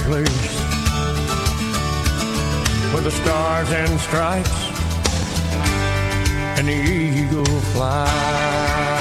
sparklers with the stars and stripes and the eagle flies.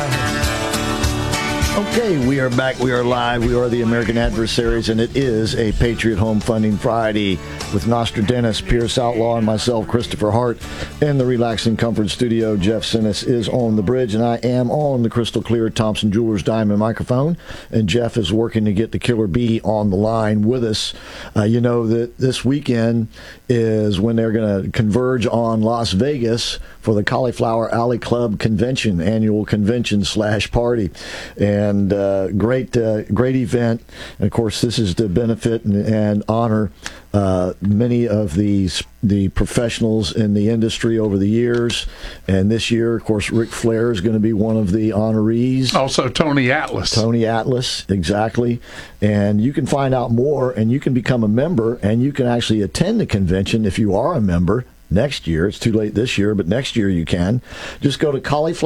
Okay, we are back. We are live. We are the American Adversaries, and it is a Patriot Home Funding Friday with Nostradamus, Pierce Outlaw, and myself, Christopher Hart, in the Relaxing Comfort Studio. Jeff Sinnis is on the bridge, and I am on the crystal clear Thompson Jewelers Diamond microphone, and Jeff is working to get the Killer Bee on the line with us. You know that this weekend is when they're going to converge on Las Vegas for the Cauliflower Alley Club convention, annual convention / party. And great event. And of course, this is to benefit and honor many of the professionals in the industry over the years. And this year, of course, Ric Flair is going to be one of the honorees. Also, Tony Atlas. Tony Atlas, exactly. And you can find out more, and you can become a member, and you can actually attend the convention if you are a member. Next year. It's too late this year, but next year you can. Just go to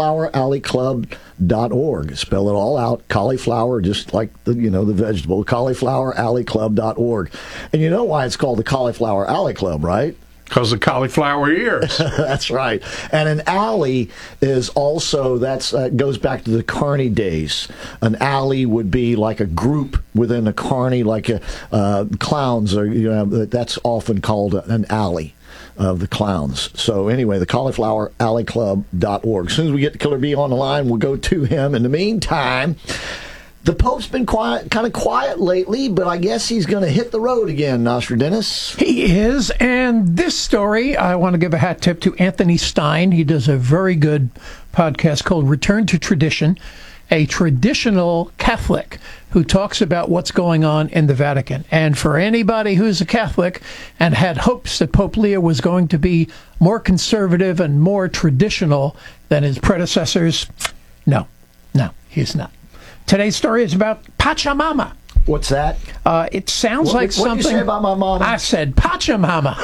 caulifloweralleyclub.org. Spell it all out. Cauliflower, just like the vegetable. Caulifloweralleyclub.org. And you know why it's called the Cauliflower Alley Club, right? Because of cauliflower ears. That's right. And an alley is also, goes back to the carny days. An alley would be like a group within a carny, like clowns, or that's often called an alley of the clowns. So anyway, the caulifloweralleyclub.org. As soon as we get the Killer Bee on the line, we'll go to him. In the meantime, the Pope's been kind of quiet lately, but I guess he's going to hit the road again, Nostradamus. He is, and this story, I want to give a hat tip to Anthony Stein. He does a very good podcast called Return to Tradition, a traditional Catholic who talks about what's going on in the Vatican. And for anybody who's a Catholic and had hopes that Pope Leo was going to be more conservative and more traditional than his predecessors, no, he's not. Today's story is about Pachamama. What's that? It sounds like something... What did you say about my mama? I said Pachamama.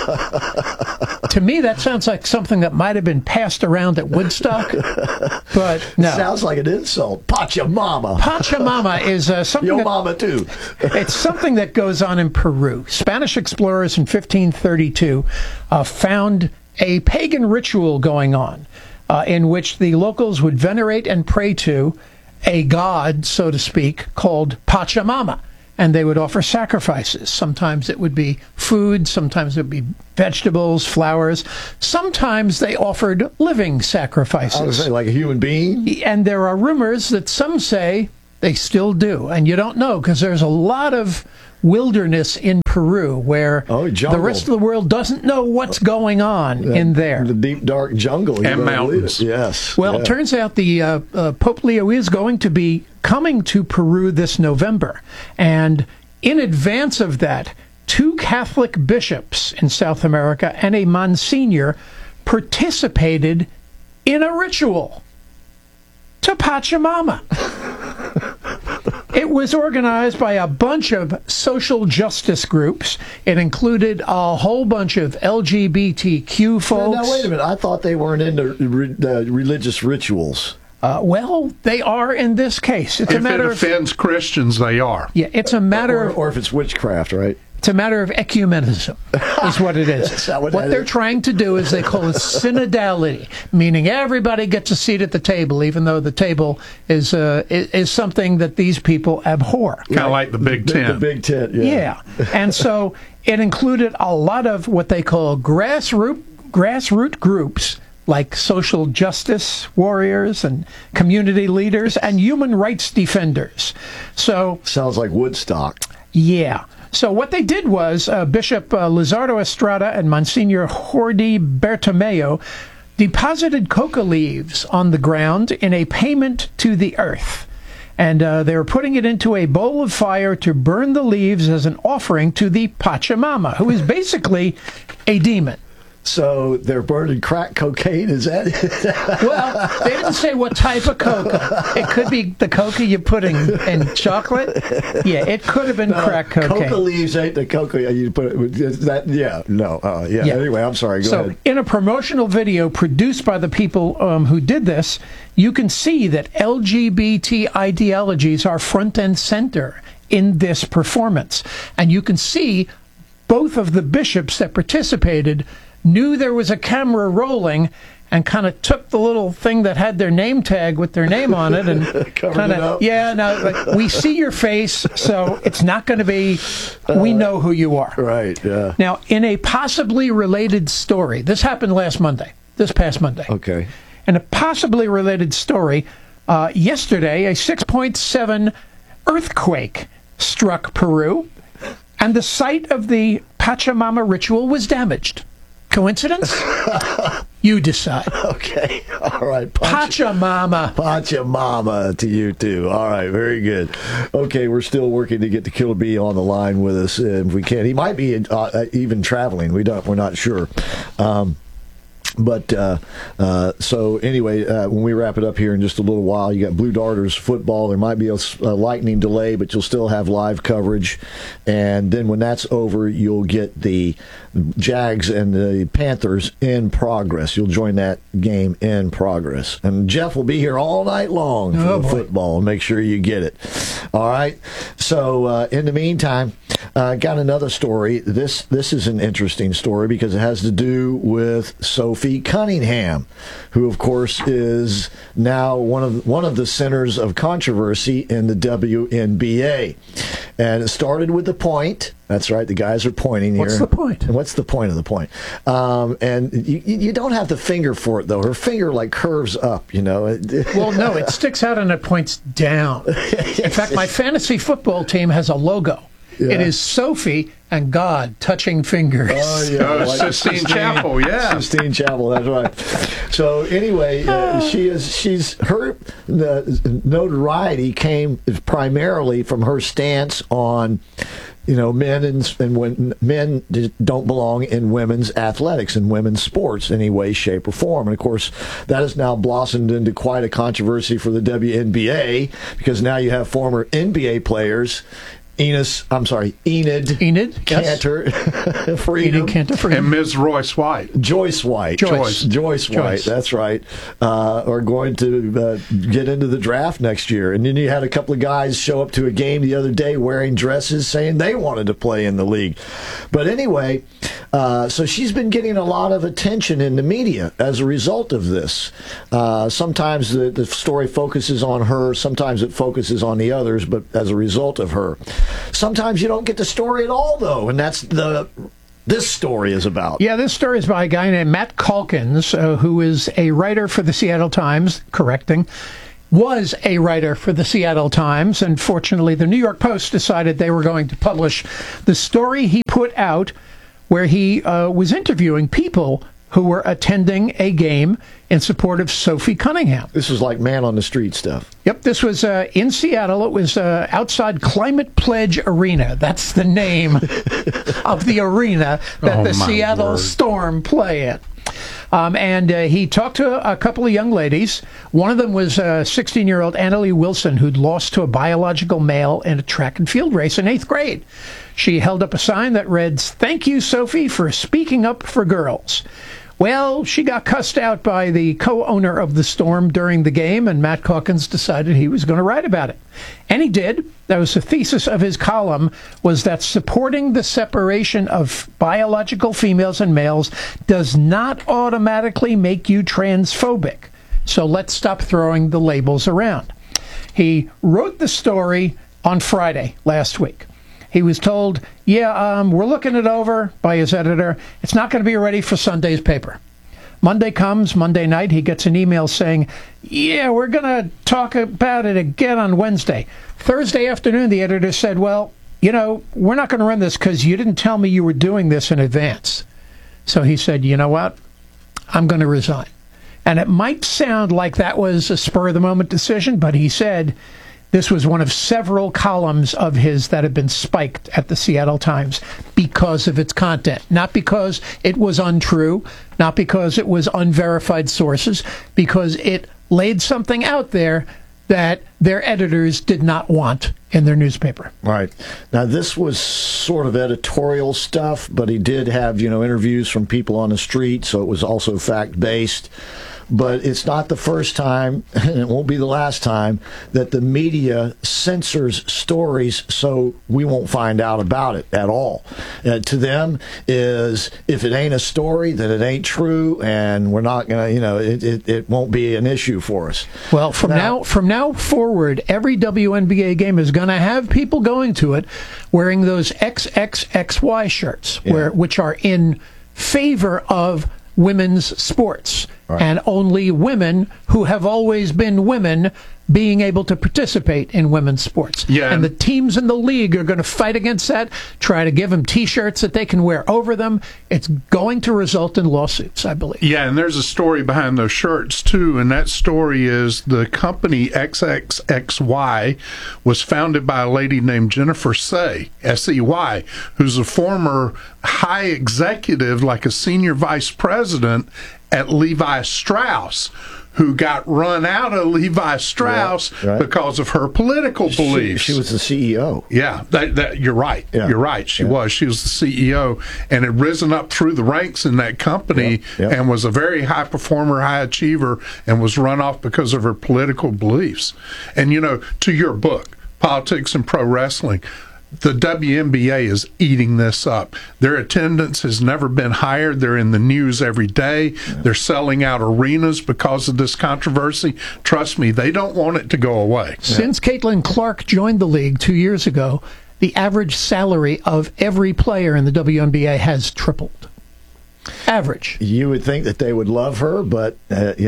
To me, that sounds like something that might have been passed around at Woodstock, but no. Sounds like an insult. Pachamama. Pachamama is something... Your mama, too. It's something that goes on in Peru. Spanish explorers in 1532 found a pagan ritual going on in which the locals would venerate and pray to a god, so to speak, called Pachamama. And they would offer sacrifices. Sometimes it would be food, sometimes it would be vegetables, flowers. Sometimes they offered living sacrifices. I would say like a human being? And there are rumors that some say they still do. And you don't know, because there's a lot of wilderness in Peru where the rest of the world doesn't know what's going on in there. The deep, dark jungle. And mountains. Yes. Well, it turns out the Pope Leo is going to be coming to Peru this November. And in advance of that, 2 Catholic bishops in South America and a Monsignor participated in a ritual to Pachamama. It was organized by a bunch of social justice groups. It included a whole bunch of LGBTQ folks. Now, wait a minute. I thought they weren't into religious rituals. Well, they are in this case. It's if it offends Christians, they are. Yeah, it's a matter of... Or if it's witchcraft, right? It's a matter of ecumenism, is what it is. What they're trying to do is they call it synodality, meaning everybody gets a seat at the table, even though the table is something that these people abhor. Kind of like the Big Tent. The Big Tent, yeah. And so it included a lot of what they call grassroots groups, like social justice warriors and community leaders and human rights defenders. So sounds like Woodstock. Yeah. So what they did was Bishop Lizardo Estrada and Monsignor Jordi Bertomeu deposited coca leaves on the ground in a payment to the earth. And they were putting it into a bowl of fire to burn the leaves as an offering to the Pachamama, who is basically a demon. So they're burning crack cocaine, is that it? Well, they didn't say what type of coca. It could be the coca you put in chocolate. Yeah, it could have been crack cocaine. Coca leaves ain't the coca you put that. Yeah, no, yeah. Anyway, I'm sorry. Go ahead. In a promotional video produced by the people who did this, you can see that LGBT ideologies are front and center in this performance. And you can see both of the bishops that participated knew there was a camera rolling and kind of took the little thing that had their name tag with their name on it and kind of, like, we see your face, so it's not going to be, we know who you are. Right, yeah. Now, in a possibly related story, this happened this past Monday. Okay. In a possibly related story, yesterday, a 6.7 earthquake struck Peru, and the site of the Pachamama ritual was damaged. Coincidence? You decide. Okay. All right. Pachamama to you, too. All right. Very good. Okay. We're still working to get the Killer Bee on the line with us. If we can. He might be even traveling. We're not sure. So anyway, when we wrap it up here in just a little while, you got Blue Darters football. There might be a lightning delay, but you'll still have live coverage. And then when that's over, you'll get the Jags and the Panthers in progress. You'll join that game in progress. And Jeff will be here all night long for the football. Make sure you get it. All right. So in the meantime, got another story. This is an interesting story because it has to do with Sophie Cunningham, who of course is now one of the centers of controversy in the WNBA. And it started with the point. That's right. The guys are pointing here. What's the point? And what's the point of the point? And you don't have the finger for it, though. Her finger, like, curves up, you know. Well, no, it sticks out and it points down. In fact, my fantasy football team has a logo. Yeah. It is Sophie and God touching fingers. Oh, yeah. Sistine Chapel, yeah. Sistine Chapel, that's right. So anyway, the notoriety came primarily from her stance on, you know, men don't belong in women's athletics and women's sports in any way, shape, or form. And of course, that has now blossomed into quite a controversy for the WNBA because now you have former NBA players. Enid Cantor, Freedom. Enid Cantor, Freedom. And Ms. Joyce White, that's right, are going to get into the draft next year. And then you had a couple of guys show up to a game the other day wearing dresses saying they wanted to play in the league. But anyway, so she's been getting a lot of attention in the media as a result of this. Sometimes the story focuses on her, sometimes it focuses on the others, but as a result of her. Sometimes you don't get the story at all, though, and that's this story is about. Yeah, this story is by a guy named Matt Calkins, who is a writer for the Seattle Times, was a writer for the Seattle Times, and fortunately the New York Post decided they were going to publish the story he put out where he was interviewing people who were attending a game in support of Sophie Cunningham. This was like man on the street stuff. Yep, this was in Seattle. It was outside Climate Pledge Arena. That's the name of the arena that the Seattle Storm play in. And he talked to a couple of young ladies. One of them was 16-year-old Annalie Wilson, who'd lost to a biological male in a track and field race in 8th grade. She held up a sign that read, "Thank you, Sophie, for speaking up for girls." Well, she got cussed out by the co-owner of the Storm during the game, and Matt Calkins decided he was going to write about it. And he did. That was the thesis of his column, was that supporting the separation of biological females and males does not automatically make you transphobic. So let's stop throwing the labels around. He wrote the story on Friday last week. He was told, we're looking it over by his editor. It's not going to be ready for Sunday's paper. Monday comes, Monday night, he gets an email saying, we're going to talk about it again on Wednesday. Thursday afternoon, the editor said, we're not going to run this because you didn't tell me you were doing this in advance. So he said, you know what? I'm going to resign. And it might sound like that was a spur-of-the-moment decision, but he said this was one of several columns of his that had been spiked at the Seattle Times because of its content. Not because it was untrue, not because it was unverified sources, because it laid something out there that their editors did not want in their newspaper. Right. Now, this was sort of editorial stuff, but he did have, interviews from people on the street, so it was also fact-based. but it's not the first time, and it won't be the last time, that the media censors stories so we won't find out about it at all. To them, is if it ain't a story, then it ain't true, and we're not going to, it won't be an issue for us. Well, from now forward, every WNBA game is going to have people going to it wearing those XXXY shirts, which are in favor of women's sports, and only women who have always been women being able to participate in women's sports. Yeah. And the teams in the league are going to fight against that, try to give them T-shirts that they can wear over them. It's going to result in lawsuits, I believe. Yeah, and there's a story behind those shirts, too, and that story is the company XXXY was founded by a lady named Jennifer Sey, S-E-Y, who's a former high executive, like a senior vice president at Levi Strauss, who got run out of Levi Strauss because of her political beliefs. She was the CEO. Yeah, you're right. Yeah. You're right. She was. She was the CEO and had risen up through the ranks in that company and was a very high performer, high achiever, and was run off because of her political beliefs. And, to your book, Politics and Pro Wrestling, the WNBA is eating this up. Their attendance has never been higher. They're in the news every day. They're selling out arenas because of this controversy. Trust me, they don't want it to go away. Since Caitlin Clark joined the league 2 years ago, the average salary of every player in the WNBA has tripled. Average. You would think that they would love her, but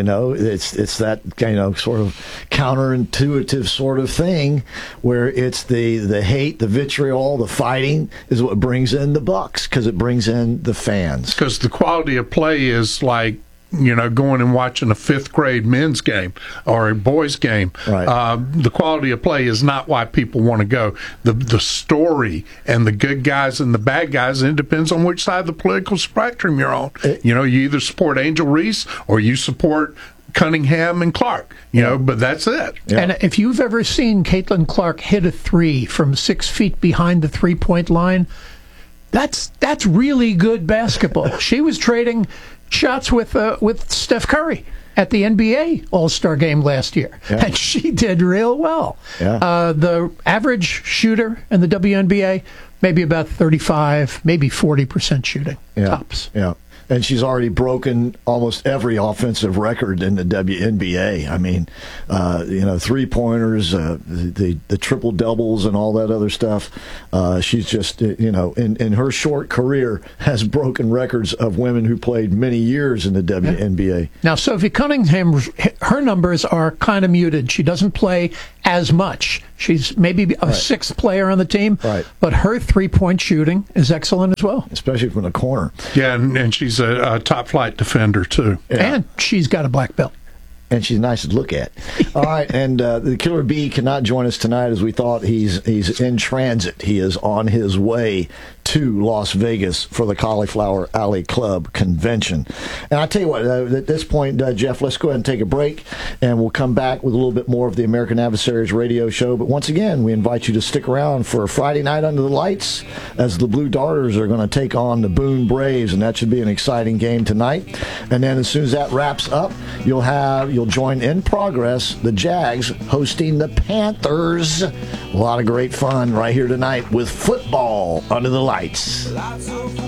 it's that sort of counterintuitive sort of thing where it's the hate, the vitriol, the fighting is what brings in the bucks, because it brings in the fans. Because the quality of play is like going and watching a fifth grade men's game or a boys game. Right. The quality of play is not why people want to go. The story and the good guys and the bad guys, and it depends on which side of the political spectrum you're on. You either support Angel Reese or you support Cunningham and Clark, but that's it. Yeah. And if you've ever seen Caitlin Clark hit a three from 6 feet behind the three-point line, that's really good basketball. She was trading shots with Steph Curry at the NBA All-Star game last year, and she did real well. Yeah. The average shooter in the WNBA, maybe about 35, maybe 40% shooting, tops. Yeah. And she's already broken almost every offensive record in the WNBA. I mean, three-pointers, the triple-doubles and all that other stuff. She's just, in her short career, has broken records of women who played many years in the WNBA. Now, Sophie Cunningham, her numbers are kind of muted. She doesn't play as much. She's maybe a sixth player on the team, but her three-point shooting is excellent as well. Especially from the corner. Yeah, and she's a top-flight defender, too. Yeah. And she's got a black belt. And she's nice to look at. All right, and the Killer Bee cannot join us tonight as we thought. He's in transit. He is on his way to Las Vegas for the Cauliflower Alley Club convention. And I tell you what, at this point, Jeff, let's go ahead and take a break, and we'll come back with a little bit more of the American Adversaries radio show. But once again, we invite you to stick around for Friday Night Under the Lights as the Blue Darters are going to take on the Boone Braves, and that should be an exciting game tonight. And then as soon as that wraps up, you'll join In Progress, the Jags hosting the Panthers. A lot of great fun right here tonight with football under the lights. AM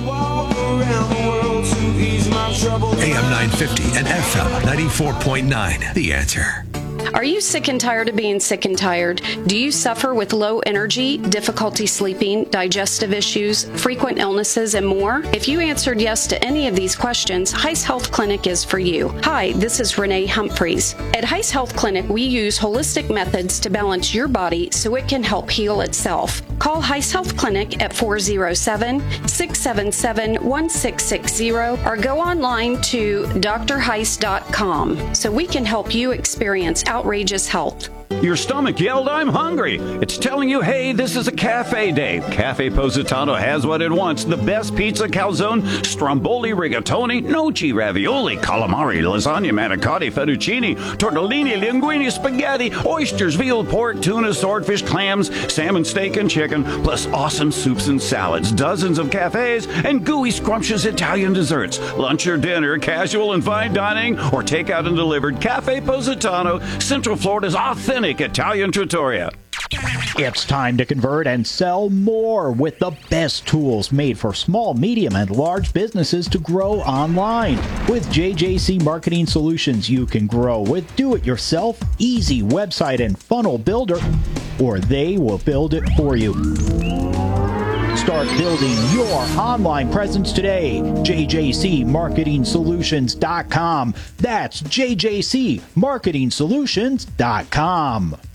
950 and FM 94.9. The Answer. Are you sick and tired of being sick and tired? Do you suffer with low energy, difficulty sleeping, digestive issues, frequent illnesses, and more? If you answered yes to any of these questions, Heiss Health Clinic is for you. Hi, this is Renee Humphreys. At Heiss Health Clinic, we use holistic methods to balance your body so it can help heal itself. Call Heiss Health Clinic at 407-677-1660 or go online to drheiss.com so we can help you experience outrageous health. Your stomach yelled, "I'm hungry." It's telling you, hey, this is a cafe day. Cafe Positano has what it wants. The best pizza, calzone, stromboli, rigatoni, noci, ravioli, calamari, lasagna, manicotti, fettuccine, tortellini, linguine, spaghetti, oysters, veal, pork, tuna, swordfish, clams, salmon, steak, and chicken, plus awesome soups and salads, dozens of cafes, and gooey, scrumptious Italian desserts. Lunch or dinner, casual and fine dining, or takeout and delivered. Cafe Positano, Central Florida's authentic Italian trattoria. It's time to convert and sell more with the best tools made for small, medium, and large businesses to grow online. With JJC Marketing Solutions, you can grow with do-it-yourself, easy website and funnel builder, or they will build it for you. Start building your online presence today. JJCMarketingSolutions.com. That's JJCMarketingSolutions.com.